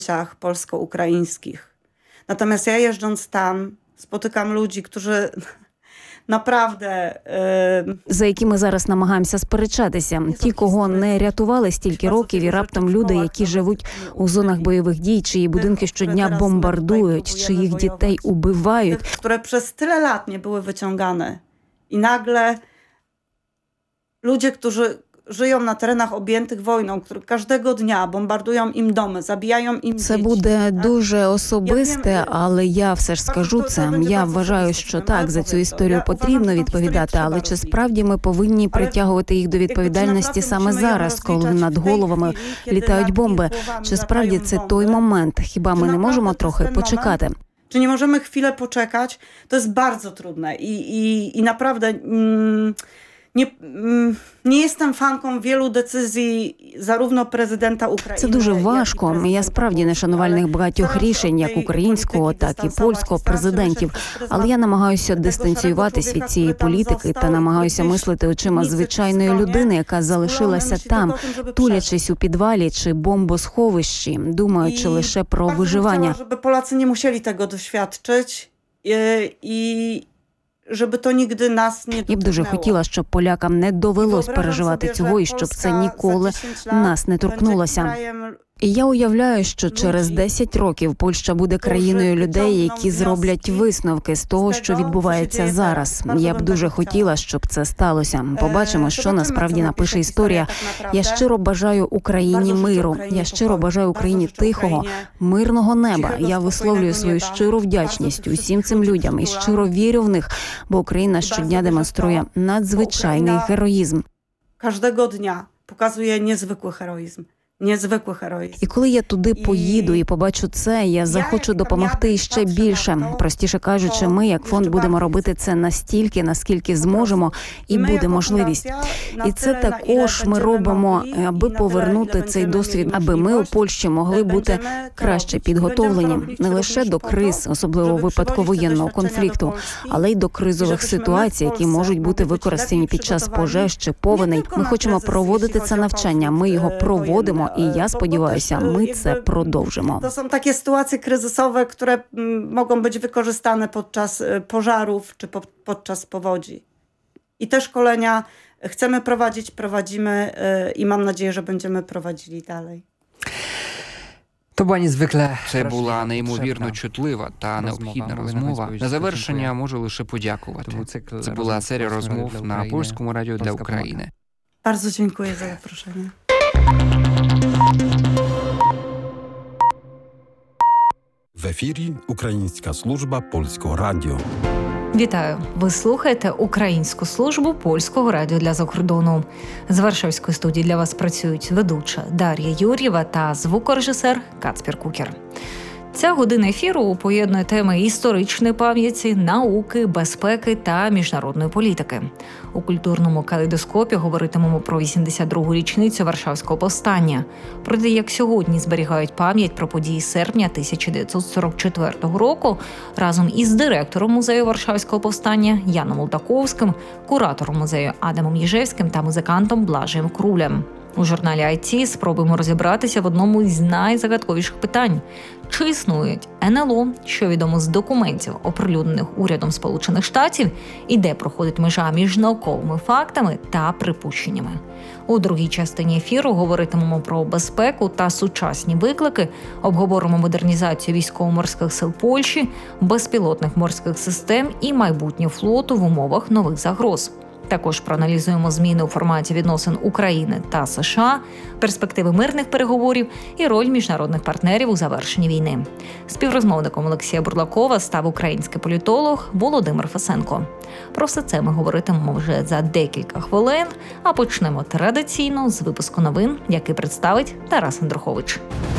polsko-ukraińskich. Natomiast ja jeżdżąc tam spotykam ludzi, którzy naprawdę... За які ми зараз намагаємося сперечатися. Ті, кого не рятували стільки років, і раптом люди, які живуть у зонах бойових дій, чиї будинки щодня бомбардують, чиїх дітей убивають. Które przez tyle lat nie były wyciągane. I nagle ludzie, którzy żyją na terenach objętych wojną, które każdego dnia bombardują im domy, zabijają im Це dzieci. буде дуже особисте, але я все ж скажу це. Я вважаю, що так, за цю історію потрібно відповідати, але чи справді ми повинні притягувати їх до відповідальності саме зараз, коли над головами літають бомби? Чи справді це той момент? Хіба ми не можемо трохи почекати? Czy nie możemy chwilę poczekać? To jest bardzo trudne i naprawdę nie jestem fanką wielu decyzji zarówno prezydenta України. Це дуже важко. Я справді не шанувальник багатьох рішень, як українського, так і польського президентів. Але я намагаюся дистанціюватись від цієї політики та намагаюся мислити очима звичайної людини, яка залишилася там, тулячись у підвалі чи бомбосховищі, думаючи лише про виживання. Щоб Polacy nie musieli tego doświadczyć i żeby to nigdy nas nie dotknęło. Я б дуже хотіла, щоб полякам не довелось переживати цього і щоб це ніколи нас не торкнулося. І я уявляю, що через 10 років Польща буде країною людей, які зроблять висновки з того, що відбувається зараз. Я б дуже хотіла, щоб це сталося. Побачимо, що насправді напише історія. Я щиро бажаю Україні миру. Я щиро бажаю Україні тихого, мирного неба. Я висловлюю свою щиру вдячність усім цим людям і щиро вірю в них, бо Україна щодня демонструє надзвичайний героїзм. Кожного дня показує незвиклий героїзм. Незвиклий героїзм. І коли я туди поїду і побачу це, я захочу допомогти іще більше. Простіше кажучи, ми, як фонд, будемо робити це настільки, наскільки зможемо і буде можливість. І це також ми робимо, аби повернути цей досвід, аби ми у Польщі могли бути краще підготовлені. Не лише до криз, особливо у випадку воєнного конфлікту, але й до кризових ситуацій, які можуть бути використані під час пожеж чи повеней. Ми хочемо проводити це навчання, ми його проводимо. І я сподіваюся, ми це продовжимо. To są takie sytuacje kryzysowe, które mogą być wykorzystane podczas pożarów czy podczas powodzi. I te szkolenia chcemy prowadzić, prowadzimy i mam nadzieję, że będziemy prowadzili dalej. Це була неймовірно чутлива та необхідна розмова. На завершення можу лише подякувати. Це була серія розмов на Польському радіо для України. Bardzo dziękuję za zaproszenie. В ефірі Українська служба Польського радіо. Вітаю! Ви слухаєте Українську службу Польського радіо для закордону. З Варшавської студії для вас працюють ведуча Дар'я Юр'єва та звукорежисер Кацпір Кукер. Ця година ефіру поєднує теми історичної пам'яті, науки, безпеки та міжнародної політики. У культурному калейдоскопі говоритимемо про 82-гу річницю Варшавського повстання, про те, як сьогодні зберігають пам'ять про події серпня 1944 року разом із директором музею Варшавського повстання Яном Олтаковським, куратором музею Адамом Єжевським та музикантом Блажеєм Крулем. У журналі IT спробуємо розібратися в одному із найзагадковіших питань. Чи існують НЛО, що відомо з документів, оприлюднених урядом Сполучених Штатів, і де проходить межа між науковими фактами та припущеннями? У другій частині ефіру говоритимемо про безпеку та сучасні виклики, обговоримо модернізацію військово-морських сил Польщі, безпілотних морських систем і майбутнє флоту в умовах нових загроз. Також проаналізуємо зміни у форматі відносин України та США, перспективи мирних переговорів і роль міжнародних партнерів у завершенні війни. Співрозмовником Олексія Бурлакова став український політолог Володимир Фесенко. Про все це ми говоритимемо вже за декілька хвилин, а почнемо традиційно з випуску новин, який представить Тарас Андрухович.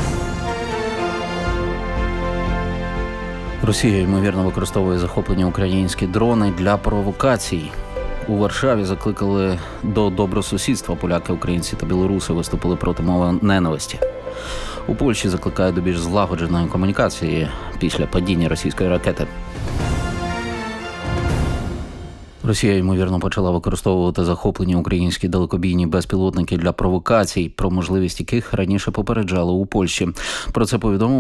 Росія, ймовірно, використовує захоплені українські дрони для провокацій. У Варшаві закликали до добросусідства. Поляки, українці та білоруси виступили проти мови ненависті. У Польщі закликають до більш злагодженої комунікації після падіння російської ракети. Росія, ймовірно, почала використовувати захоплені українські далекобійні безпілотники для провокацій, про можливість яких раніше попереджали у Польщі. Про це повідомив